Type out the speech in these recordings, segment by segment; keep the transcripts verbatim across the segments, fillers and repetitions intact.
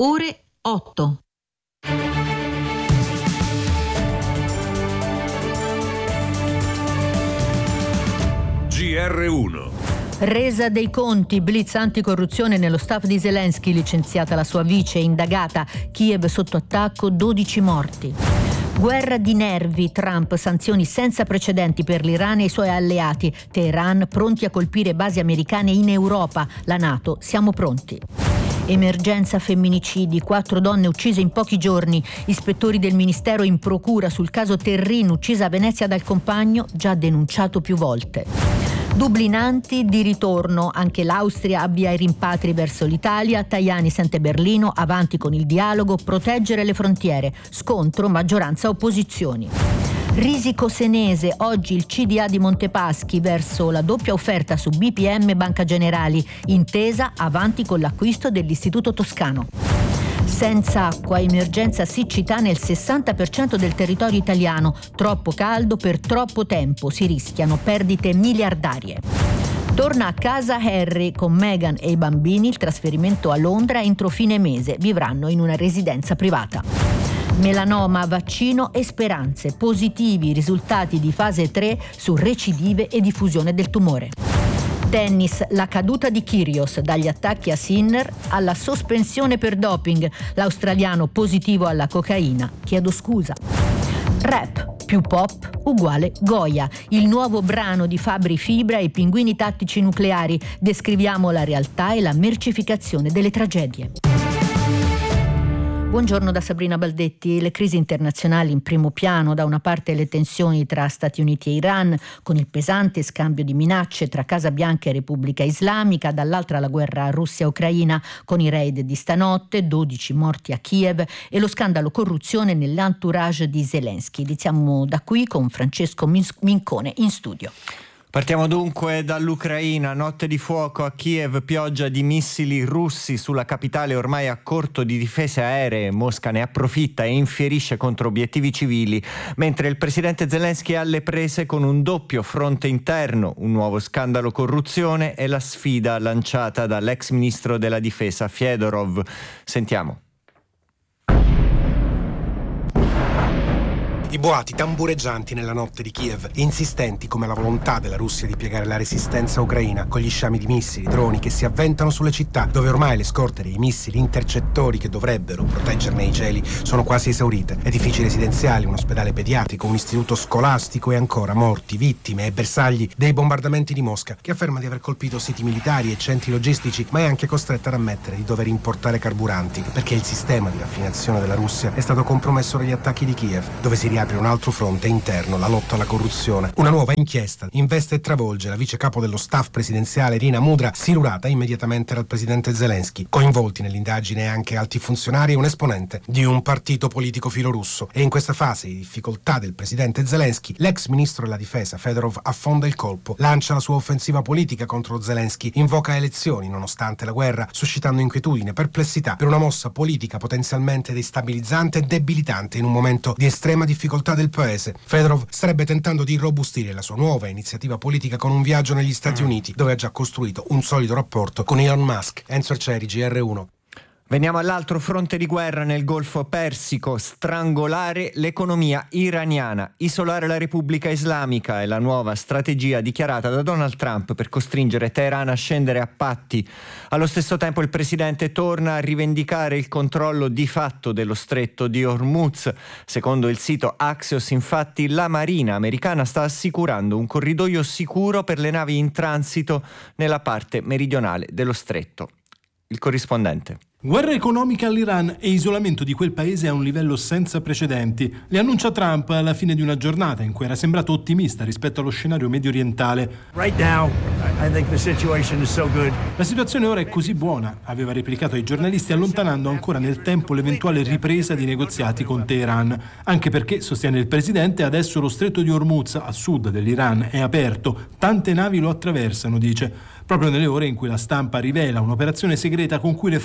ore otto. G R uno. Resa dei conti, blitz anticorruzione nello staff di Zelensky, licenziata la sua vice, indagata, Kiev sotto attacco, dodici morti. Guerra di nervi, Trump, sanzioni senza precedenti per l'Iran e i suoi alleati, Teheran pronti a colpire basi americane in Europa, la NATO, siamo pronti. Emergenza femminicidi, quattro donne uccise in pochi giorni, ispettori del ministero in procura sul caso Terrin, uccisa a Venezia dal compagno, già denunciato più volte. Dublinanti di ritorno, anche l'Austria avvia i rimpatri verso l'Italia, Tajani sente Berlino, avanti con il dialogo, proteggere le frontiere, scontro maggioranza opposizioni. Risico senese, oggi il C D A di Montepaschi verso la doppia offerta su B P M Banca Generali, intesa avanti con l'acquisto dell'Istituto Toscano. Senza acqua, emergenza siccità nel sessanta per cento del territorio italiano, troppo caldo per troppo tempo, si rischiano perdite miliardarie. Torna a casa Harry con Meghan e i bambini, il trasferimento a Londra entro fine mese, vivranno in una residenza privata. Melanoma, vaccino e speranze, positivi risultati di fase tre su recidive e diffusione del tumore. Tennis, la caduta di Kyrgios, dagli attacchi a Sinner alla sospensione per doping, l'australiano positivo alla cocaina, chiedo scusa. Rap, più pop, uguale Goya, il nuovo brano di Fabri Fibra e i Pinguini Tattici Nucleari, descriviamo la realtà e la mercificazione delle tragedie. Buongiorno da Sabrina Baldetti. Le crisi internazionali in primo piano, da una parte le tensioni tra Stati Uniti e Iran, con il pesante scambio di minacce tra Casa Bianca e Repubblica Islamica, dall'altra la guerra Russia-Ucraina con i raid di stanotte, dodici morti a Kiev e lo scandalo corruzione nell'entourage di Zelensky. Iniziamo da qui con Francesco Mincone in studio. Partiamo dunque dall'Ucraina, notte di fuoco a Kiev, pioggia di missili russi sulla capitale ormai a corto di difese aeree. Mosca ne approfitta e infierisce contro obiettivi civili, mentre il presidente Zelensky è alle prese con un doppio fronte interno, un nuovo scandalo corruzione e la sfida lanciata dall'ex ministro della difesa Fedorov. Sentiamo. I boati tambureggianti nella notte di Kiev, insistenti come la volontà della Russia di piegare la resistenza ucraina, con gli sciami di missili, droni che si avventano sulle città, dove ormai le scorte dei missili intercettori che dovrebbero proteggerne i cieli sono quasi esaurite. Edifici residenziali, un ospedale pediatrico, un istituto scolastico e ancora morti, vittime e bersagli dei bombardamenti di Mosca, che afferma di aver colpito siti militari e centri logistici, ma è anche costretta ad ammettere di dover importare carburanti, perché il sistema di raffinazione della Russia è stato compromesso dagli attacchi di Kiev, dove si riapre un altro fronte interno, la lotta alla corruzione. Una nuova inchiesta investe e travolge la vice capo dello staff presidenziale Irina Mudra, silurata immediatamente dal presidente Zelensky. Coinvolti nell'indagine anche alti funzionari e un esponente di un partito politico filorusso. E in questa fase di difficoltà del presidente Zelensky, l'ex ministro della difesa Fedorov affonda il colpo, lancia la sua offensiva politica contro Zelensky, invoca elezioni nonostante la guerra, suscitando inquietudine, perplessità per una mossa politica potenzialmente destabilizzante e debilitante in un momento di estrema difficoltà del paese. Fedorov starebbe tentando di irrobustire la sua nuova iniziativa politica con un viaggio negli Stati Uniti, dove ha già costruito un solido rapporto con Elon Musk. Enzo Arcieri, G R uno. Veniamo all'altro fronte di guerra nel Golfo Persico, strangolare l'economia iraniana, isolare la Repubblica Islamica è la nuova strategia dichiarata da Donald Trump per costringere Teheran a scendere a patti. Allo stesso tempo il presidente torna a rivendicare il controllo di fatto dello stretto di Hormuz. Secondo il sito Axios, infatti, la Marina americana sta assicurando un corridoio sicuro per le navi in transito nella parte meridionale dello stretto. Il corrispondente. Guerra economica all'Iran e isolamento di quel paese a un livello senza precedenti. Le annuncia Trump alla fine di una giornata in cui era sembrato ottimista rispetto allo scenario medio orientale. Right now, I think the situation is so good. La situazione ora è così buona, aveva replicato ai giornalisti, allontanando ancora nel tempo l'eventuale ripresa di negoziati con Teheran. Anche perché, sostiene il presidente, adesso lo stretto di Hormuz a sud dell'Iran è aperto. Tante navi lo attraversano, dice. Proprio nelle ore in cui la stampa rivela un'operazione segreta con cui le forze armate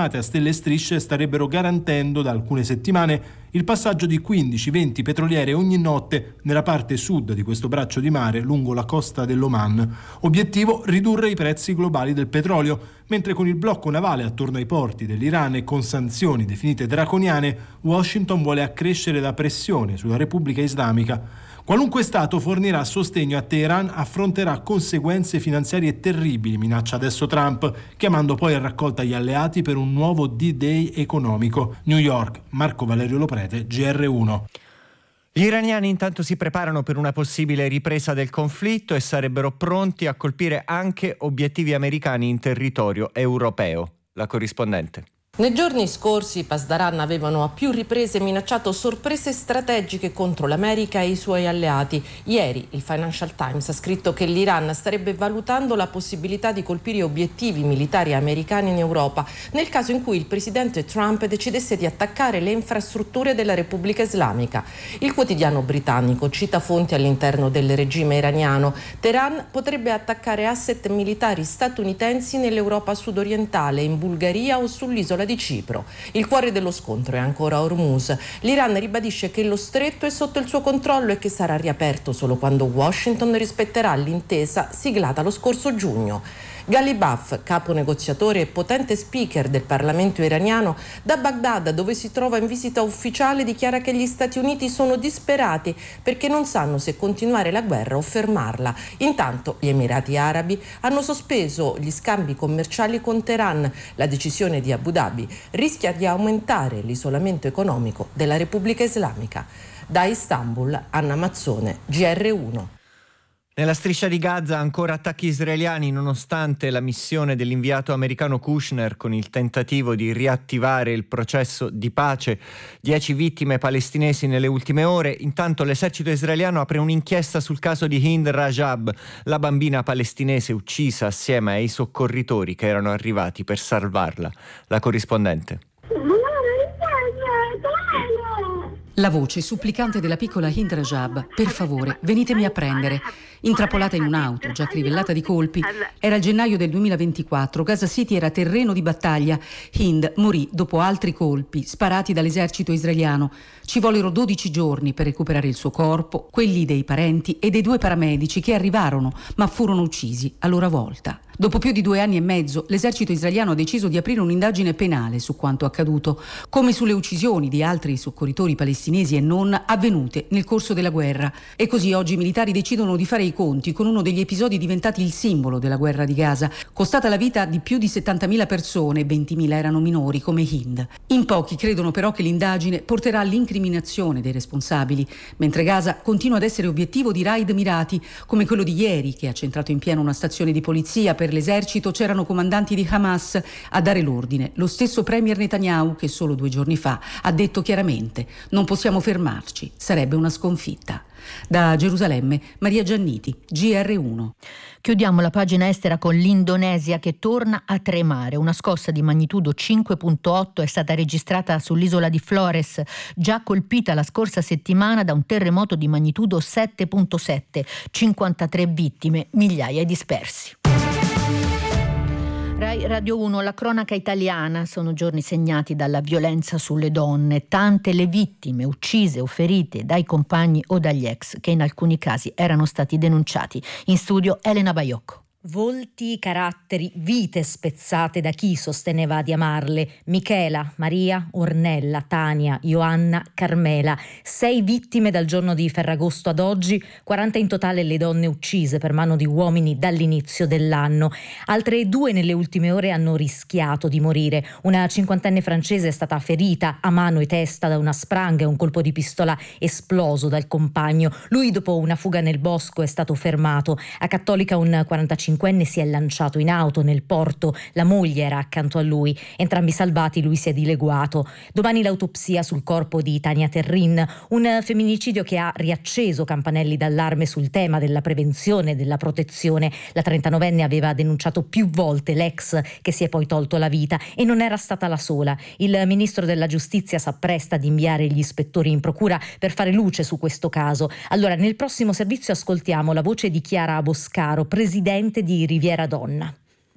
armate a stelle e strisce starebbero garantendo da alcune settimane il passaggio di quindici venti petroliere ogni notte nella parte sud di questo braccio di mare lungo la costa dell'Oman. Obiettivo: ridurre i prezzi globali del petrolio, mentre con il blocco navale attorno ai porti dell'Iran e con sanzioni definite draconiane, Washington vuole accrescere la pressione sulla Repubblica Islamica. Qualunque Stato fornirà sostegno a Teheran affronterà conseguenze finanziarie terribili, minaccia adesso Trump, chiamando poi a raccolta gli alleati per un nuovo D-Day economico. New York, Marco Valerio Loprete, G R uno. Gli iraniani intanto si preparano per una possibile ripresa del conflitto e sarebbero pronti a colpire anche obiettivi americani in territorio europeo. La corrispondente. Nei giorni scorsi i Pasdaran avevano a più riprese minacciato sorprese strategiche contro l'America e i suoi alleati. Ieri il Financial Times ha scritto che l'Iran starebbe valutando la possibilità di colpire obiettivi militari americani in Europa nel caso in cui il presidente Trump decidesse di attaccare le infrastrutture della Repubblica Islamica. Il quotidiano britannico cita fonti all'interno del regime iraniano. Teheran potrebbe attaccare asset militari statunitensi nell'Europa sudorientale, in Bulgaria o sull'isola di Cipro. Il cuore dello scontro è ancora Hormuz. L'Iran ribadisce che lo stretto è sotto il suo controllo e che sarà riaperto solo quando Washington rispetterà l'intesa siglata lo scorso giugno. Ghalibaf, capo negoziatore e potente speaker del Parlamento iraniano, da Baghdad, dove si trova in visita ufficiale, dichiara che gli Stati Uniti sono disperati perché non sanno se continuare la guerra o fermarla. Intanto gli Emirati Arabi hanno sospeso gli scambi commerciali con Teheran. La decisione di Abu Dhabi rischia di aumentare l'isolamento economico della Repubblica Islamica. Da Istanbul, Anna Mazzone, G R uno. Nella striscia di Gaza ancora attacchi israeliani nonostante la missione dell'inviato americano Kushner con il tentativo di riattivare il processo di pace. Dieci vittime palestinesi nelle ultime ore. Intanto l'esercito israeliano apre un'inchiesta sul caso di Hind Rajab, la bambina palestinese uccisa assieme ai soccorritori che erano arrivati per salvarla. La corrispondente. La voce supplicante della piccola Hind Rajab: per favore, venitemi a prendere. Intrappolata in un'auto, già crivellata di colpi, era il gennaio del duemilaventiquattro, Gaza City era terreno di battaglia. Hind morì dopo altri colpi sparati dall'esercito israeliano. Ci vollero dodici giorni per recuperare il suo corpo, quelli dei parenti e dei due paramedici che arrivarono, ma furono uccisi a loro volta. Dopo più di due anni e mezzo, l'esercito israeliano ha deciso di aprire un'indagine penale su quanto accaduto, come sulle uccisioni di altri soccorritori palestinesi e non avvenute nel corso della guerra. E così oggi i militari decidono di fare i conti con uno degli episodi diventati il simbolo della guerra di Gaza, costata la vita di più di settantamila persone, ventimila erano minori come Hind. In pochi credono però che l'indagine porterà all'incriminazione dei responsabili, mentre Gaza continua ad essere obiettivo di raid mirati, come quello di ieri, che ha centrato in pieno una stazione di polizia. Per l'esercito c'erano comandanti di Hamas a dare l'ordine, lo stesso premier Netanyahu che solo due giorni fa ha detto chiaramente: non possiamo fermarci, sarebbe una sconfitta. Da Gerusalemme, Maria Gianniti, G R uno. Chiudiamo la pagina estera con l'Indonesia che torna a tremare. Una scossa di magnitudo cinque virgola otto è stata registrata sull'isola di Flores, già colpita la scorsa settimana da un terremoto di magnitudo sette virgola sette, cinquantatré vittime, migliaia dispersi. Rai Radio uno, la cronaca italiana. Sono giorni segnati dalla violenza sulle donne, tante le vittime uccise o ferite dai compagni o dagli ex che in alcuni casi erano stati denunciati. In studio Elena Baiocco. Volti, caratteri, vite spezzate da chi sosteneva di amarle. Michela, Maria, Ornella, Tania, Ioanna, Carmela. Sei vittime dal giorno di Ferragosto ad oggi, quaranta in totale le donne uccise per mano di uomini dall'inizio dell'anno. Altre due nelle ultime ore hanno rischiato di morire. Una cinquantenne francese è stata ferita a mano e testa da una spranga e un colpo di pistola esploso dal compagno. Lui, dopo una fuga nel bosco, è stato fermato. A Cattolica un quarantacinquenne si è lanciato in auto nel porto, la moglie era accanto a lui, entrambi salvati, lui si è dileguato. Domani l'autopsia sul corpo di Tania Terrin, un femminicidio che ha riacceso campanelli d'allarme sul tema della prevenzione e della protezione. La trentanovenne aveva denunciato più volte l'ex che si è poi tolto la vita e non era stata la sola. Il ministro della giustizia s'appresta ad inviare gli ispettori in procura per fare luce su questo caso. Allora, nel prossimo servizio ascoltiamo la voce di Chiara Boscaro, presidente di Riviera Donna.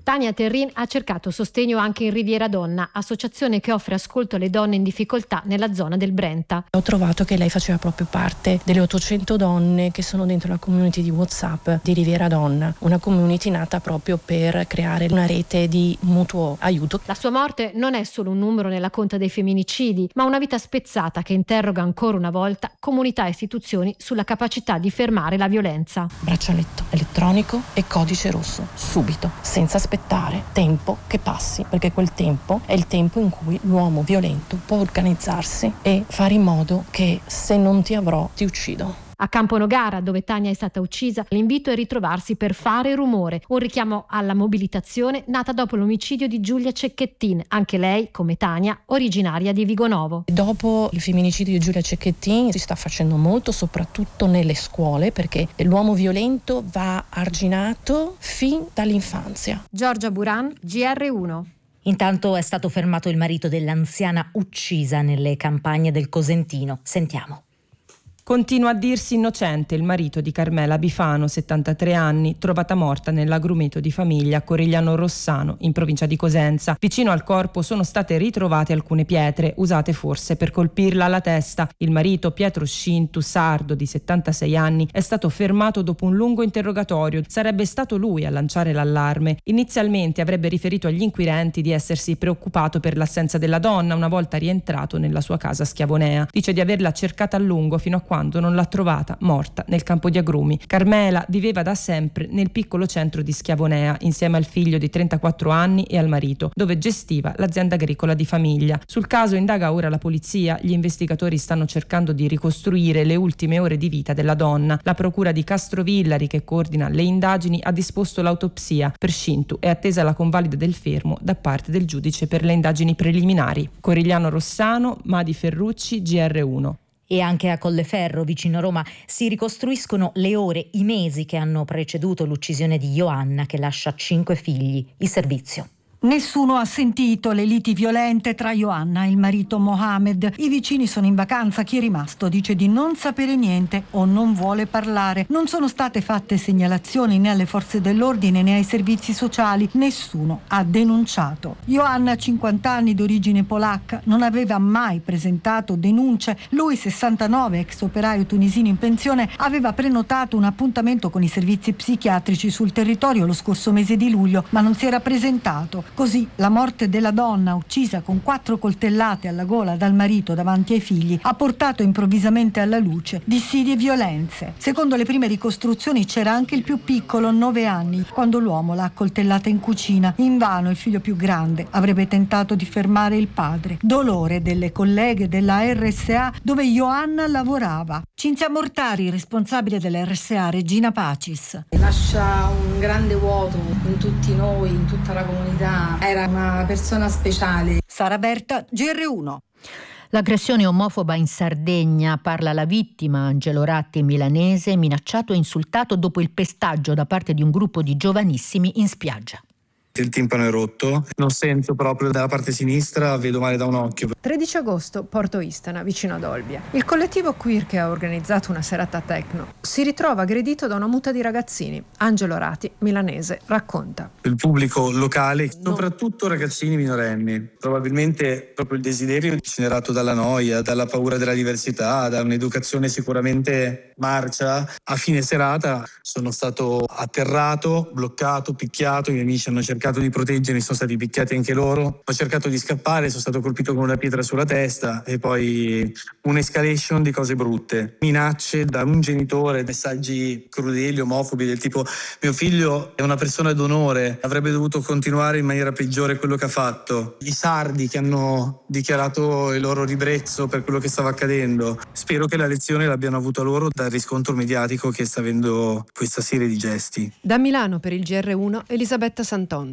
Tania Terrin ha cercato sostegno anche in Riviera Donna, associazione che offre ascolto alle donne in difficoltà nella zona del Brenta. Ho trovato che lei faceva proprio parte delle ottocento donne che sono dentro la community di WhatsApp di Riviera Donna, una community nata proprio per creare una rete di mutuo aiuto. La sua morte non è solo un numero nella conta dei femminicidi, ma una vita spezzata che interroga ancora una volta comunità e istituzioni sulla capacità di fermare la violenza. Braccialetto elettronico e codice rosso, subito, senza aspettare tempo che passi, perché quel tempo è il tempo in cui l'uomo violento può organizzarsi e fare in modo che se non ti avrò ti uccido. A Camponogara, dove Tania è stata uccisa, l'invito è ritrovarsi per fare rumore, un richiamo alla mobilitazione nata dopo l'omicidio di Giulia Cecchettin, anche lei, come Tania, originaria di Vigonovo. Dopo il femminicidio di Giulia Cecchettin si sta facendo molto, soprattutto nelle scuole, perché l'uomo violento va arginato fin dall'infanzia. Giorgia Buran, G R uno. Intanto è stato fermato il marito dell'anziana uccisa nelle campagne del Cosentino. Sentiamo. Continua a dirsi innocente il marito di Carmela Bifano, settantatré anni, trovata morta nell'agrumeto di famiglia a Corigliano Rossano, in provincia di Cosenza. Vicino al corpo sono state ritrovate alcune pietre, usate forse per colpirla alla testa. Il marito, Pietro Scintu, sardo di settantasei anni, è stato fermato dopo un lungo interrogatorio. Sarebbe stato lui a lanciare l'allarme. Inizialmente avrebbe riferito agli inquirenti di essersi preoccupato per l'assenza della donna una volta rientrato nella sua casa a Schiavonea. Dice di averla cercata a lungo fino a quando quando non l'ha trovata morta nel campo di agrumi. Carmela viveva da sempre nel piccolo centro di Schiavonea insieme al figlio di trentaquattro anni e al marito, dove gestiva l'azienda agricola di famiglia. Sul caso indaga ora la polizia. Gli investigatori stanno cercando di ricostruire le ultime ore di vita della donna. La procura di Castrovillari, che coordina le indagini, ha disposto l'autopsia. Per Scintu è attesa la convalida del fermo da parte del giudice per le indagini preliminari. Corigliano Rossano, Madi Ferrucci, G R uno. E anche a Colleferro, vicino Roma, si ricostruiscono le ore, i mesi che hanno preceduto l'uccisione di Ioanna, che lascia cinque figli. Il servizio. Nessuno ha sentito le liti violente tra Ioanna e il marito Mohamed. I vicini sono in vacanza, chi è rimasto dice di non sapere niente o non vuole parlare. Non sono state fatte segnalazioni né alle forze dell'ordine né ai servizi sociali. Nessuno ha denunciato. Ioanna, cinquanta anni, d'origine polacca, non aveva mai presentato denunce. Lui, sessantanove, ex operaio tunisino in pensione, aveva prenotato un appuntamento con i servizi psichiatrici sul territorio lo scorso mese di luglio, ma non si era presentato. Così la morte della donna, uccisa con quattro coltellate alla gola dal marito davanti ai figli, ha portato improvvisamente alla luce dissidi e violenze. Secondo le prime ricostruzioni c'era anche il più piccolo, nove anni, quando l'uomo l'ha accoltellata in cucina. Invano il figlio più grande avrebbe tentato di fermare il padre. Dolore delle colleghe della R S A dove Ioanna lavorava. Cinzia Mortari, responsabile dell'R S A Regina Pacis. Lascia un grande vuoto in tutti noi, in tutta la comunità. Era una persona speciale. Sara Berta, G R uno. L'aggressione omofoba in Sardegna, parla la vittima, Angelo Ratti, milanese, minacciato e insultato dopo il pestaggio da parte di un gruppo di giovanissimi in spiaggia. Il timpano è rotto, non sento proprio dalla parte sinistra, vedo male da un occhio. tredici agosto, Porto Istana, vicino ad Olbia. Il collettivo queer che ha organizzato una serata techno si ritrova aggredito da una muta di ragazzini. Angelo Rati, milanese, racconta. Il pubblico locale, soprattutto ragazzini minorenni, probabilmente proprio il desiderio generato dalla noia, dalla paura della diversità, da un'educazione sicuramente marcia. A fine serata sono stato atterrato, bloccato, picchiato, i miei amici hanno cercato di proteggermi, sono stati picchiati anche loro. Ho cercato di scappare, sono stato colpito con una pietra sulla testa e poi un'escalation di cose brutte, minacce da un genitore, messaggi crudeli, omofobi del tipo: mio figlio è una persona d'onore, avrebbe dovuto continuare in maniera peggiore quello che ha fatto. I sardi che hanno dichiarato il loro ribrezzo per quello che stava accadendo. Spero che la lezione l'abbiano avuta loro dal riscontro mediatico che sta avendo questa serie di gesti. Da Milano per il G R uno, Elisabetta Santon.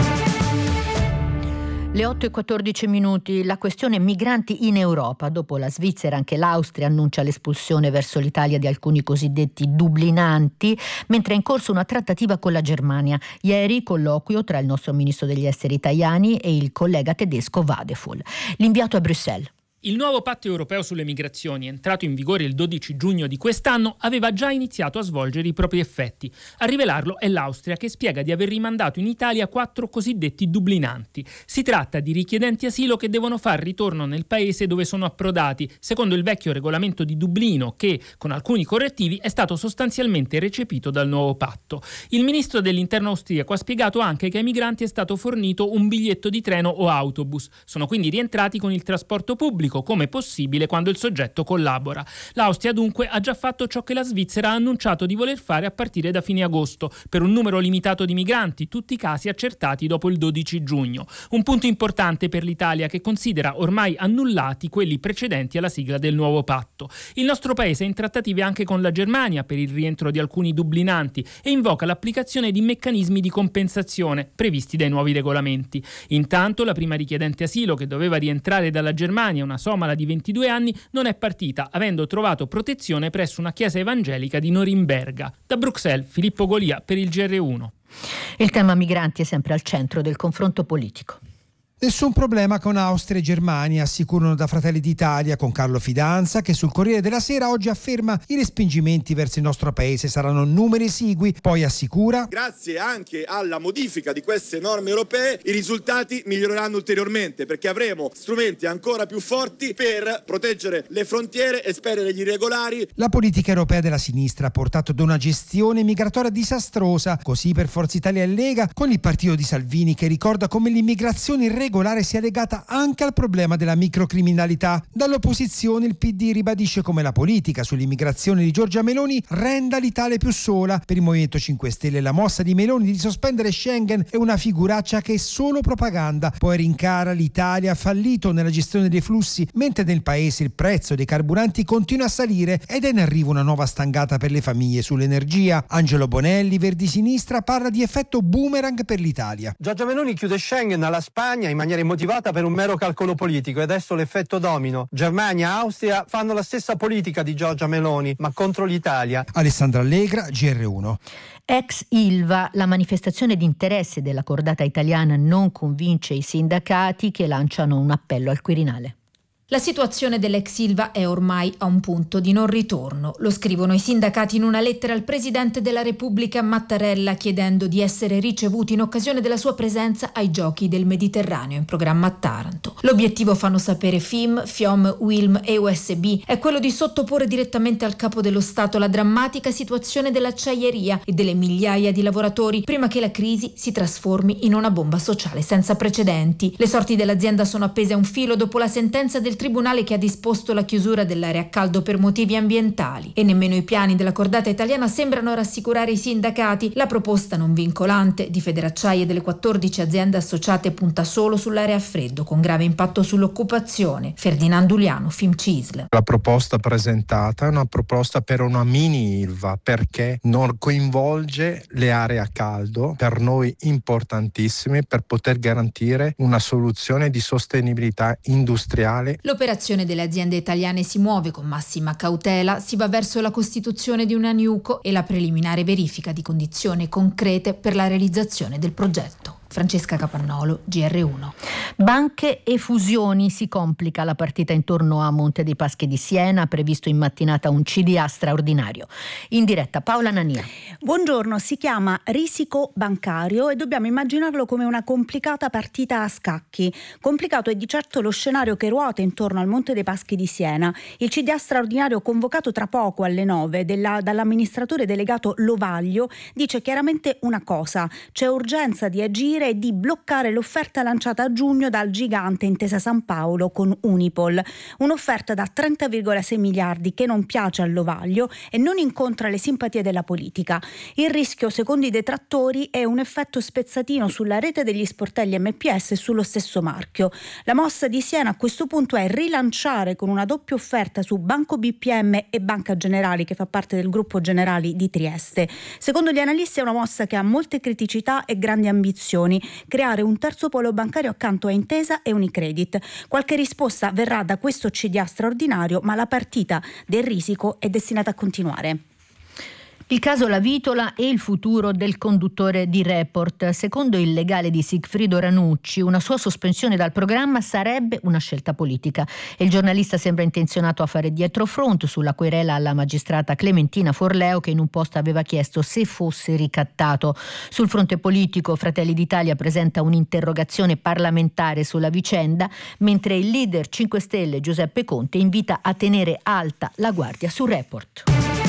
Le otto e quattordici minuti, la questione migranti in Europa. Dopo la Svizzera anche l'Austria annuncia l'espulsione verso l'Italia di alcuni cosiddetti dublinanti, mentre è in corso una trattativa con la Germania. Ieri colloquio tra il nostro ministro degli esteri Tajani e il collega tedesco Vadeful. L'inviato a Bruxelles. Il nuovo patto europeo sulle migrazioni, entrato in vigore il dodici giugno di quest'anno, aveva già iniziato a svolgere i propri effetti. A rivelarlo è l'Austria, che spiega di aver rimandato in Italia quattro cosiddetti dublinanti. Si tratta di richiedenti asilo che devono far ritorno nel paese dove sono approdati, secondo il vecchio regolamento di Dublino che, con alcuni correttivi, è stato sostanzialmente recepito dal nuovo patto. Il ministro dell'Interno austriaco ha spiegato anche che ai migranti è stato fornito un biglietto di treno o autobus. Sono quindi rientrati con il trasporto pubblico, come possibile quando il soggetto collabora. L'Austria dunque ha già fatto ciò che la Svizzera ha annunciato di voler fare a partire da fine agosto, per un numero limitato di migranti, tutti i casi accertati dopo il dodici giugno. Un punto importante per l'Italia, che considera ormai annullati quelli precedenti alla sigla del nuovo patto. Il nostro paese è in trattative anche con la Germania per il rientro di alcuni dublinanti e invoca l'applicazione di meccanismi di compensazione previsti dai nuovi regolamenti. Intanto la prima richiedente asilo, che doveva rientrare dalla Germania, una somala di ventidue anni, non è partita, avendo trovato protezione presso una chiesa evangelica di Norimberga. Da Bruxelles, Filippo Golia per il G R uno. Il tema migranti è sempre al centro del confronto politico. Nessun problema con Austria e Germania, assicurano da Fratelli d'Italia, con Carlo Fidanza, che sul Corriere della Sera oggi afferma i respingimenti verso il nostro paese saranno numeri esigui, poi assicura: grazie anche alla modifica di queste norme europee i risultati miglioreranno ulteriormente, perché avremo strumenti ancora più forti per proteggere le frontiere e espellere gli irregolari. La politica europea della sinistra ha portato ad una gestione migratoria disastrosa, così per Forza Italia e Lega, con il partito di Salvini che ricorda come l'immigrazione irregolare regolare sia legata anche al problema della microcriminalità. Dall'opposizione il P D ribadisce come la politica sull'immigrazione di Giorgia Meloni renda l'Italia più sola. Per il Movimento cinque Stelle la mossa di Meloni di sospendere Schengen è una figuraccia che è solo propaganda. Poi rincara l'Italia ha fallito nella gestione dei flussi, mentre nel paese il prezzo dei carburanti continua a salire ed è in arrivo una nuova stangata per le famiglie sull'energia. Angelo Bonelli, Verdi Sinistra, parla di effetto boomerang per l'Italia. Giorgia Meloni chiude Schengen alla Spagna in maniera immotivata per un mero calcolo politico e adesso l'effetto domino. Germania e Austria fanno la stessa politica di Giorgia Meloni, ma contro l'Italia. Alessandra Allegra, G R uno. Ex Ilva, la manifestazione di interesse della cordata italiana non convince i sindacati, che lanciano un appello al Quirinale. La situazione dell'ex Ilva è ormai a un punto di non ritorno. Lo scrivono i sindacati in una lettera al Presidente della Repubblica Mattarella, chiedendo di essere ricevuti in occasione della sua presenza ai Giochi del Mediterraneo in programma a Taranto. L'obiettivo, fanno sapere F I M, FIOM, UILM e U S B, è quello di sottoporre direttamente al Capo dello Stato la drammatica situazione dell'acciaieria e delle migliaia di lavoratori, prima che la crisi si trasformi in una bomba sociale senza precedenti. Le sorti dell'azienda sono appese a un filo dopo la sentenza del tribunale che ha disposto la chiusura dell'area a caldo per motivi ambientali, e nemmeno i piani della cordata italiana sembrano rassicurare i sindacati. La proposta non vincolante di Federacciai e delle quattordici aziende associate punta solo sull'area a freddo, con grave impatto sull'occupazione. Ferdinando Uliano, F I M C I S L. La proposta presentata è una proposta per una mini Ilva, perché non coinvolge le aree a caldo, per noi importantissime per poter garantire una soluzione di sostenibilità industriale. L'operazione delle aziende italiane si muove con massima cautela, si va verso la costituzione di una NIUCO e la preliminare verifica di condizioni concrete per la realizzazione del progetto. Francesca Capannolo, G R uno. Banche e fusioni, si complica la partita intorno a Monte dei Paschi di Siena, previsto in mattinata un C D A straordinario. In diretta Paola Nania. Buongiorno, si chiama risico bancario e dobbiamo immaginarlo come una complicata partita a scacchi. Complicato è di certo lo scenario che ruota intorno al Monte dei Paschi di Siena. Il C D A straordinario, convocato tra poco alle nove della, dall'amministratore delegato Lovaglio, dice chiaramente una cosa: c'è urgenza di agire e di bloccare l'offerta lanciata a giugno dal gigante Intesa San Paolo con Unipol, un'offerta da trenta virgola sei miliardi che non piace al Lovaglio e non incontra le simpatie della politica. Il rischio, secondo i detrattori, è un effetto spezzatino sulla rete degli sportelli M P S e sullo stesso marchio. La mossa di Siena a questo punto è rilanciare con una doppia offerta su Banco B P M e Banca Generali, che fa parte del gruppo Generali di Trieste. Secondo gli analisti è una mossa che ha molte criticità e grandi ambizioni: creare un terzo polo bancario accanto a Intesa e Unicredit. Qualche risposta verrà da questo C D A straordinario, ma la partita del risico è destinata a continuare. Il caso La Vitola e il futuro del conduttore di Report. Secondo il legale di Sigfrido Ranucci, una sua sospensione dal programma sarebbe una scelta politica e il giornalista sembra intenzionato a fare dietrofront sulla querela alla magistrata Clementina Forleo, che in un post aveva chiesto se fosse ricattato. Sul fronte politico, Fratelli d'Italia presenta un'interrogazione parlamentare sulla vicenda, mentre il leader cinque Stelle Giuseppe Conte invita a tenere alta la guardia su Report.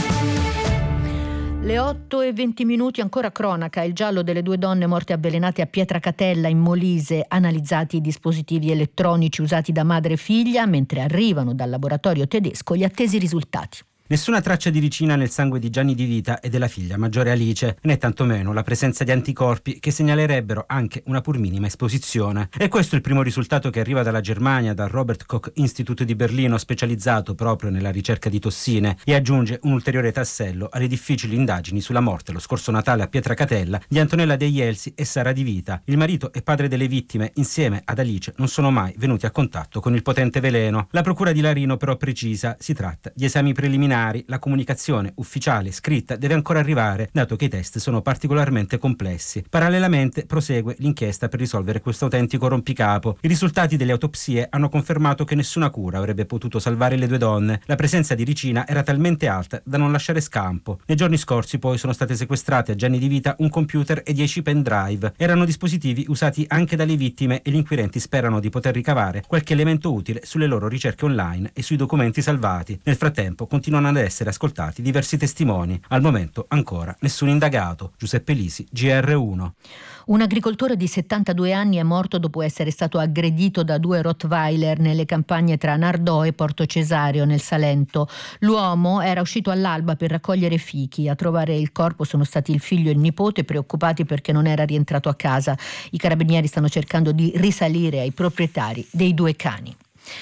Le otto e venti minuti, ancora cronaca. Il giallo delle due donne morte avvelenate a Pietracatella in Molise. Analizzati i dispositivi elettronici usati da madre e figlia, mentre arrivano dal laboratorio tedesco gli attesi risultati. Nessuna traccia di ricina nel sangue di Gianni Di Vita e della figlia maggiore Alice, né tantomeno la presenza di anticorpi che segnalerebbero anche una pur minima esposizione. E questo è il primo risultato che arriva dalla Germania, dal Robert Koch Institute di Berlino, specializzato proprio nella ricerca di tossine, e aggiunge un ulteriore tassello alle difficili indagini sulla morte lo scorso Natale a Pietracatella di Antonella De Ielsi e Sara Di Vita. Il marito e padre delle vittime, insieme ad Alice, non sono mai venuti a contatto con il potente veleno. La procura di Larino però precisa: si tratta di esami preliminari. La comunicazione ufficiale scritta deve ancora arrivare, dato che i test sono particolarmente complessi. Parallelamente prosegue l'inchiesta per risolvere questo autentico rompicapo. I risultati delle autopsie hanno confermato che nessuna cura avrebbe potuto salvare le due donne. La presenza di ricina era talmente alta da non lasciare scampo. Nei giorni scorsi poi sono state sequestrate a Gianni Di Vita un computer e dieci pendrive. Erano dispositivi usati anche dalle vittime e gli inquirenti sperano di poter ricavare qualche elemento utile sulle loro ricerche online e sui documenti salvati. Nel frattempo continuano ad essere ascoltati diversi testimoni. Al momento ancora nessun indagato. Giuseppe Lisi, G R uno. Un agricoltore di settantadue anni è morto dopo essere stato aggredito da due Rottweiler nelle campagne tra Nardò e Porto Cesario nel Salento. L'uomo era uscito all'alba per raccogliere fichi. A trovare il corpo sono stati il figlio e il nipote, preoccupati perché non era rientrato a casa. I carabinieri stanno cercando di risalire ai proprietari dei due cani.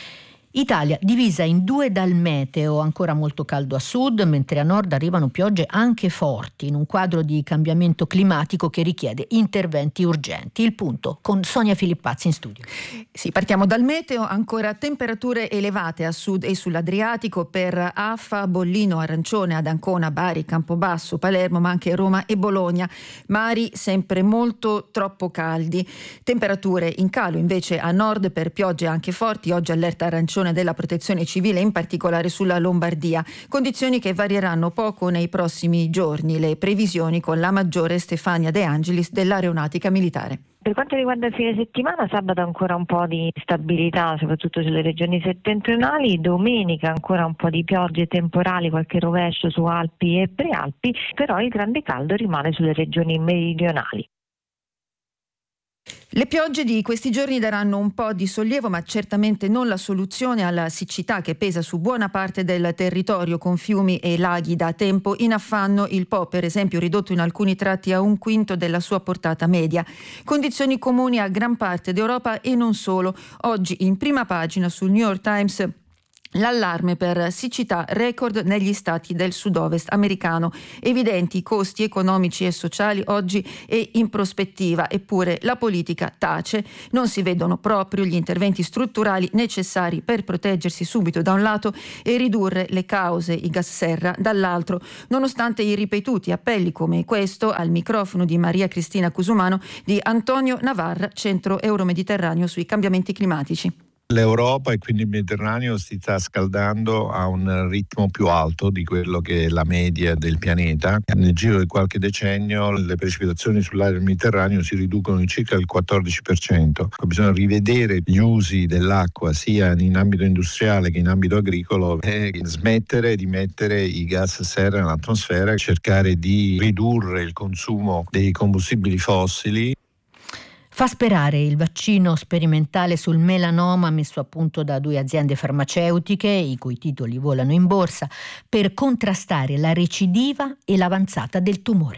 Italia divisa in due dal meteo, ancora molto caldo a sud, mentre a nord arrivano piogge anche forti, in un quadro di cambiamento climatico che richiede interventi urgenti. Il punto con Sonia Filippazzi in studio. Sì, partiamo dal meteo, ancora temperature elevate a sud e sull'Adriatico per Affa, Bollino, Arancione, ad Ancona, Bari, Campobasso, Palermo, ma anche Roma e Bologna. Mari sempre molto troppo caldi. Temperature in calo invece a nord per piogge anche forti, oggi allerta arancione della Protezione Civile, in particolare sulla Lombardia. Condizioni che varieranno poco nei prossimi giorni. Le previsioni con la maggiore Stefania De Angelis dell'Aeronautica Militare. Per quanto riguarda il fine settimana, sabato ancora un po' di stabilità, soprattutto sulle regioni settentrionali, domenica ancora un po' di piogge temporali, qualche rovescio su Alpi e Prealpi, però il grande caldo rimane sulle regioni meridionali. Le piogge di questi giorni daranno un po' di sollievo, ma certamente non la soluzione alla siccità che pesa su buona parte del territorio, con fiumi e laghi da tempo in affanno. Il Po, per esempio, ridotto in alcuni tratti a un quinto della sua portata media. Condizioni comuni a gran parte d'Europa e non solo. Oggi in prima pagina sul New York Times l'allarme per siccità record negli stati del sud-ovest americano. Evidenti i costi economici e sociali oggi e in prospettiva, eppure la politica tace. Non si vedono proprio gli interventi strutturali necessari per proteggersi subito da un lato e ridurre le cause, i gas serra, dall'altro, nonostante i ripetuti appelli come questo al microfono di Maria Cristina Cusumano di Antonio Navarra, Centro Euromediterraneo sui cambiamenti climatici. L'Europa e quindi il Mediterraneo si sta scaldando a un ritmo più alto di quello che è la media del pianeta. Nel giro di qualche decennio le precipitazioni sull'area del Mediterraneo si riducono di circa il quattordici per cento. Bisogna rivedere gli usi dell'acqua sia in ambito industriale che in ambito agricolo e smettere di mettere i gas serra nell'atmosfera, cercare di ridurre il consumo dei combustibili fossili. Fa sperare il vaccino sperimentale sul melanoma messo a punto da due aziende farmaceutiche, i cui titoli volano in borsa, per contrastare la recidiva e l'avanzata del tumore.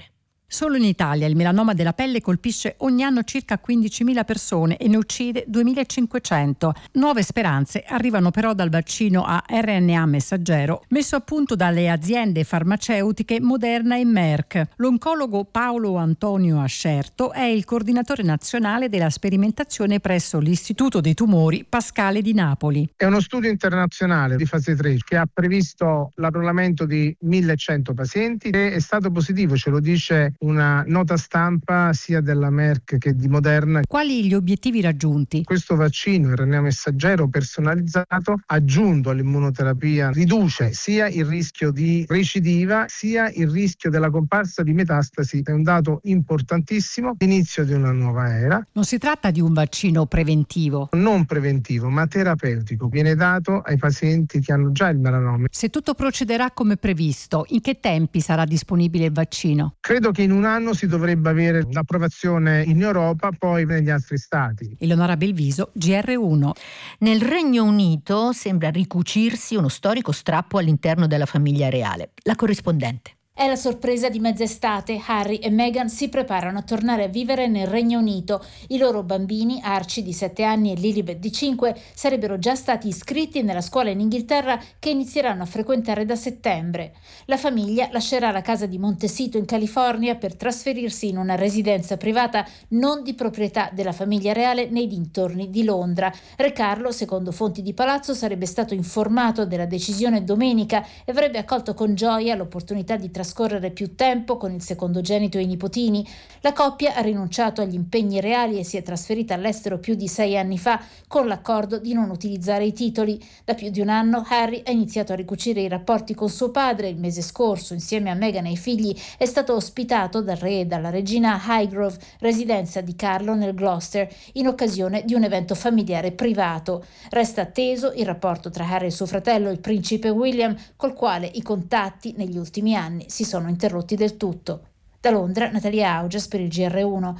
Solo in Italia il melanoma della pelle colpisce ogni anno circa quindicimila persone e ne uccide duemilacinquecento. Nuove speranze arrivano però dal vaccino a R N A messaggero messo a punto dalle aziende farmaceutiche Moderna e Merck. L'oncologo Paolo Antonio Ascerto è il coordinatore nazionale della sperimentazione presso l'Istituto dei Tumori Pascale di Napoli. È uno studio internazionale di fase tre che ha previsto l'annullamento di millecento pazienti e è stato positivo, ce lo dice una nota stampa sia della Merck che di Moderna. Quali gli obiettivi raggiunti? Questo vaccino R N A messaggero personalizzato, aggiunto all'immunoterapia, riduce sia il rischio di recidiva sia il rischio della comparsa di metastasi. È un dato importantissimo, l'inizio di una nuova era. Non si tratta di un vaccino preventivo? Non preventivo, ma terapeutico. Viene dato ai pazienti che hanno già il melanoma. Se tutto procederà come previsto, in che tempi sarà disponibile il vaccino? Credo che in un anno si dovrebbe avere l'approvazione in Europa, poi negli altri stati. Eleonora Belviso, G R uno. Nel Regno Unito sembra ricucirsi uno storico strappo all'interno della famiglia reale. La corrispondente. È la sorpresa di mezz'estate. Harry e Meghan si preparano a tornare a vivere nel Regno Unito. I loro bambini, Archie di sette anni e Lilibet di cinque, sarebbero già stati iscritti nella scuola in Inghilterra che inizieranno a frequentare da settembre. La famiglia lascerà la casa di Montecito in California per trasferirsi in una residenza privata non di proprietà della famiglia reale nei dintorni di Londra. Re Carlo, secondo fonti di palazzo, sarebbe stato informato della decisione domenica e avrebbe accolto con gioia l'opportunità di trascorrere scorrere più tempo con il secondogenito e i nipotini. La coppia ha rinunciato agli impegni reali e si è trasferita all'estero più di sei anni fa con l'accordo di non utilizzare i titoli. Da più di un anno Harry ha iniziato a ricucire i rapporti con suo padre. Il mese scorso, insieme a Meghan e ai figli, è stato ospitato dal re e dalla regina a Highgrove, residenza di Carlo nel Gloucester, in occasione di un evento familiare privato. Resta atteso il rapporto tra Harry e suo fratello, il principe William, col quale i contatti negli ultimi anni si sono interrotti del tutto. Da Londra, Natalia Augias per il G R uno.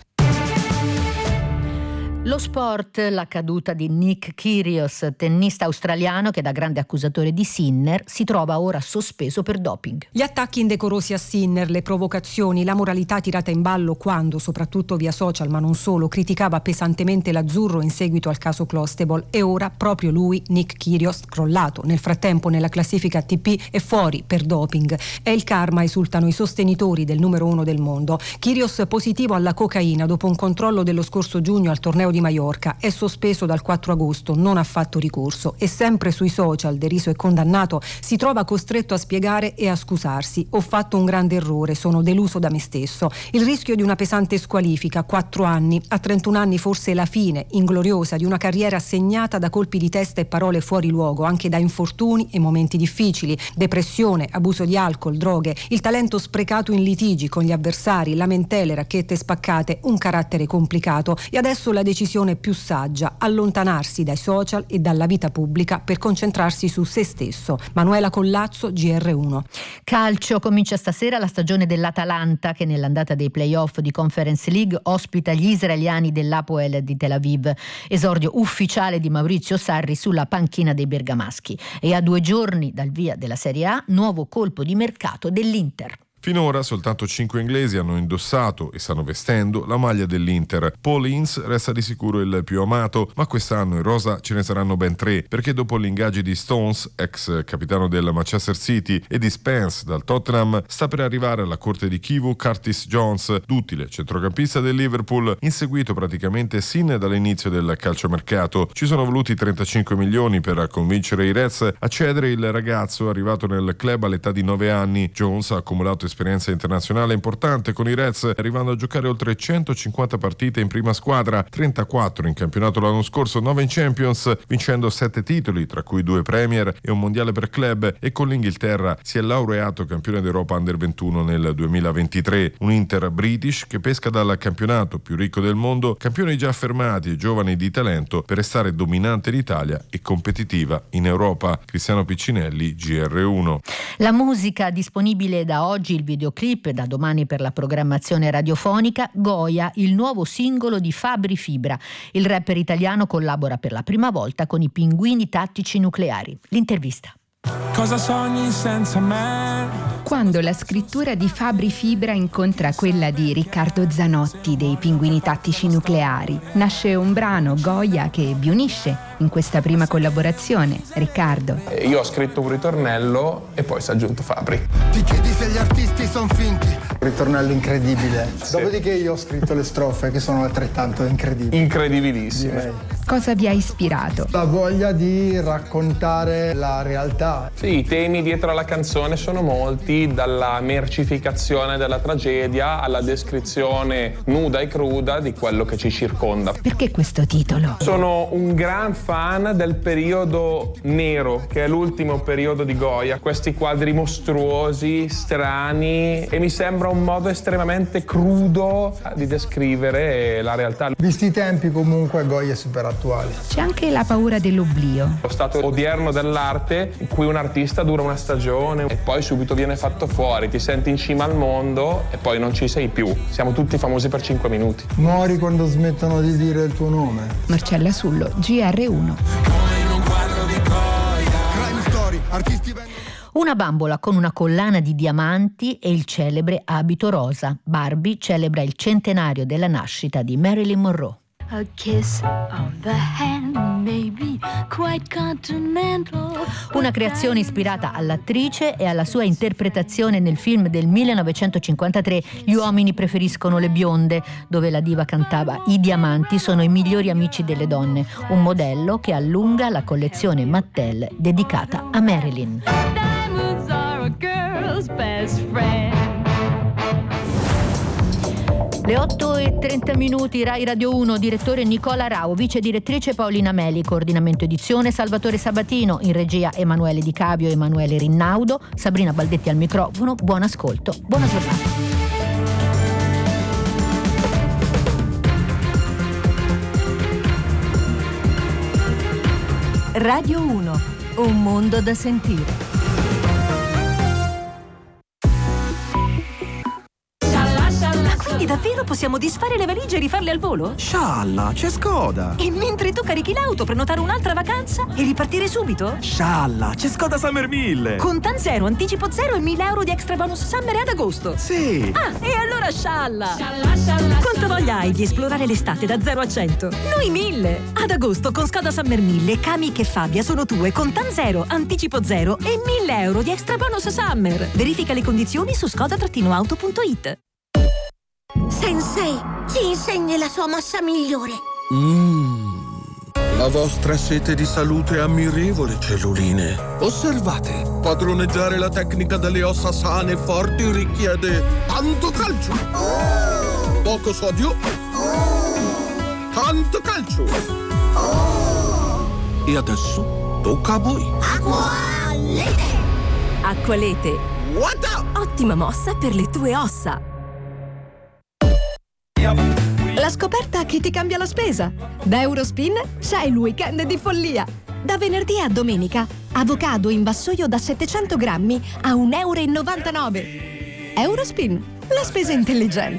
Lo sport, la caduta di Nick Kyrgios, tennista australiano che da grande accusatore di Sinner si trova ora sospeso per doping. Gli attacchi indecorosi a Sinner, le provocazioni, la moralità tirata in ballo quando, soprattutto via social ma non solo, criticava pesantemente l'azzurro in seguito al caso Clostebol, e ora proprio lui, Nick Kyrgios, crollato nel frattempo nella classifica A T P e fuori per doping. È il karma, esultano i sostenitori del numero uno del mondo. Kyrgios positivo alla cocaina dopo un controllo dello scorso giugno al torneo di Maiorca, è sospeso dal quattro agosto, non ha fatto ricorso e sempre sui social, deriso e condannato, si trova costretto a spiegare e a scusarsi. Ho fatto un grande errore, sono deluso da me stesso. Il rischio di una pesante squalifica, quattro anni, a trentuno anni forse la fine ingloriosa di una carriera segnata da colpi di testa e parole fuori luogo, anche da infortuni e momenti difficili, depressione, abuso di alcol, droghe, il talento sprecato in litigi con gli avversari, lamentele, racchette spaccate, un carattere complicato e adesso la decisione più saggia, allontanarsi dai social e dalla vita pubblica per concentrarsi su se stesso. Manuela Collazzo, G R uno. Calcio, comincia stasera la stagione dell'Atalanta che nell'andata dei playoff di Conference League ospita gli israeliani dell'Hapoel di Tel Aviv. Esordio ufficiale di Maurizio Sarri sulla panchina dei bergamaschi e a due giorni dal via della Serie A, nuovo colpo di mercato dell'Inter. Finora soltanto cinque inglesi hanno indossato e stanno vestendo la maglia dell'Inter. Paul Ince resta di sicuro il più amato, ma quest'anno in rosa ce ne saranno ben tre, perché dopo l'ingaggio di Stones, ex capitano del Manchester City, e di Spence dal Tottenham, sta per arrivare alla corte di Kivu Curtis Jones, duttile centrocampista del Liverpool, inseguito praticamente sin dall'inizio del calciomercato. Ci sono voluti trentacinque milioni per convincere i Reds a cedere il ragazzo arrivato nel club all'età di nove anni. Jones ha accumulato esperienza internazionale importante con i Reds, arrivando a giocare oltre centocinquanta partite in prima squadra, trentaquattro in campionato l'anno scorso, nove in Champions, vincendo sette titoli, tra cui due Premier e un mondiale per club, e con l'Inghilterra si è laureato campione d'Europa Under ventuno nel duemilaventitré. Un Inter British che pesca dal campionato più ricco del mondo, campioni già affermati e giovani di talento per restare dominante in Italia e competitiva in Europa. Cristiano Piccinelli, G R uno. La musica disponibile da oggi, il videoclip, da domani per la programmazione radiofonica. Goya, il nuovo singolo di Fabri Fibra. Il rapper italiano collabora per la prima volta con i Pinguini Tattici Nucleari. L'intervista. Cosa sogni senza me? Quando la scrittura di Fabri Fibra incontra quella di Riccardo Zanotti dei Pinguini Tattici Nucleari, nasce un brano, Goya, che vi unisce in questa prima collaborazione. Riccardo. Io ho scritto un ritornello e poi si è aggiunto Fabri. Ti chiedi se gli artisti sono finti. Ritornello incredibile. Sì. Dopodiché io ho scritto le strofe che sono altrettanto incredibili. Incredibilissime. Cosa vi ha ispirato? La voglia di raccontare la realtà. Sì, i temi dietro alla canzone sono molti, dalla mercificazione della tragedia alla descrizione nuda e cruda di quello che ci circonda. Perché questo titolo? Sono un gran fan del periodo nero, che è l'ultimo periodo di Goya. Questi quadri mostruosi, strani, e mi sembra un modo estremamente crudo di descrivere la realtà. Visti i tempi, comunque Goya è super attuale. C'è anche la paura dell'oblio. Lo stato odierno dell'arte, in cui un artista dura una stagione e poi subito viene fatto fuori, ti senti in cima al mondo e poi non ci sei più. Siamo tutti famosi per cinque minuti. Muori quando smettono di dire il tuo nome. Marcella Sullo, G R uno. Una bambola con una collana di diamanti e il celebre abito rosa. Barbie celebra il centenario della nascita di Marilyn Monroe. A kiss on the hand, maybe quite continental. Una creazione ispirata all'attrice e alla sua interpretazione nel film del millenovecentocinquantatré Gli uomini preferiscono le bionde, dove la diva cantava I diamanti sono i migliori amici delle donne, un modello che allunga la collezione Mattel dedicata a Marilyn. Diamonds are a girl's best friend. Le otto e trenta minuti, Rai Radio uno, direttore Nicola Rao, vice direttrice Paolina Meli, coordinamento edizione Salvatore Sabatino, in regia Emanuele Di Cabio e Emanuele Rinnaudo, Sabrina Baldetti al microfono, buon ascolto, buona giornata. Radio uno, un mondo da sentire. Quindi davvero possiamo disfare le valigie e rifarle al volo? Scialla, c'è Skoda! E mentre tu carichi l'auto, prenotare un'altra vacanza e ripartire subito? Scialla, c'è Skoda Summer mille! Con Tan Zero, anticipo zero e mille euro di extra bonus Summer ad agosto! Sì! Ah, e allora scialla! Scialla, scialla! Quanta voglia hai di esplorare l'estate da zero a cento? Noi mille! Ad agosto con Skoda Summer mille, Kami e Fabia sono tue con Tan Zero, anticipo zero e mille euro di extra bonus Summer! Verifica le condizioni su skoda auto punto it. Sensei, ci insegni la sua mossa migliore. Mmm, la vostra sete di salute è ammirevole, celluline. Osservate, padroneggiare la tecnica delle ossa sane e forti richiede tanto calcio, oh! Poco sodio, oh! Tanto calcio. Oh! E adesso tocca a voi. Acqualete! Acqualete. What? Ottima mossa per le tue ossa. La scoperta che ti cambia la spesa. Da Eurospin c'è il weekend di follia. Da venerdì a domenica, avocado in vassoio da settecento grammi a un euro e novantanove. Eurospin, la spesa intelligente.